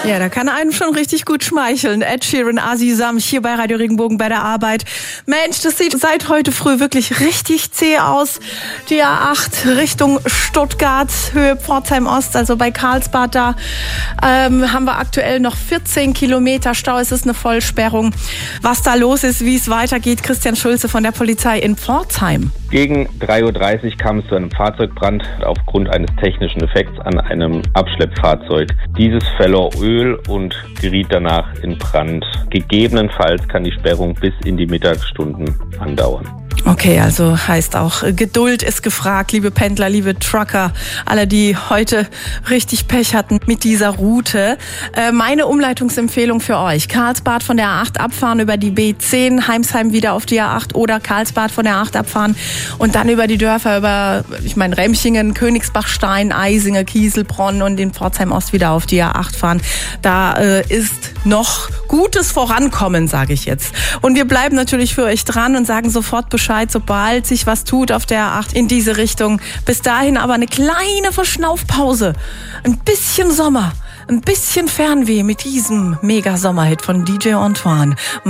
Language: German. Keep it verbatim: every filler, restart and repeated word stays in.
Ja, da kann einem schon richtig gut schmeicheln. Ed Sheeran, Asi Samch hier bei Radio Regenbogen bei der Arbeit. Mensch, das sieht seit heute früh wirklich richtig zäh aus. Die A acht Richtung Stuttgart, Höhe Pforzheim Ost, also bei Karlsbad da ähm, haben wir aktuell noch vierzehn Kilometer Stau. Es ist eine Vollsperrung. Was da los ist, wie es weitergeht, Christian Schulze von der Polizei in Pforzheim. Gegen drei Uhr dreißig kam es zu einem Fahrzeugbrand aufgrund eines technischen Effekts an einem Abschleppfahrzeug. Dieses verlor Öl und geriet danach in Brand. Gegebenenfalls kann die Sperrung bis in die Mittagsstunden andauern. Okay, also heißt auch, Geduld ist gefragt, liebe Pendler, liebe Trucker, alle, die heute richtig Pech hatten mit dieser Route. Äh, meine Umleitungsempfehlung für euch, Karlsbad von der A acht abfahren über die B zehn, Heimsheim wieder auf die A acht oder Karlsbad von der A acht abfahren und dann über die Dörfer, über, ich meine, Remchingen, Königsbachstein, Eisinge, Kieselbronn und in Pforzheim Ost wieder auf die A acht fahren. Da äh, ist noch gutes Vorankommen, sage ich jetzt. Und wir bleiben natürlich für euch dran und sagen sofort Bescheid, sobald sich was tut auf der A acht in diese Richtung. Bis dahin aber eine kleine Verschnaufpause. Ein bisschen Sommer, ein bisschen Fernweh mit diesem Mega-Sommerhit von D J Antoine.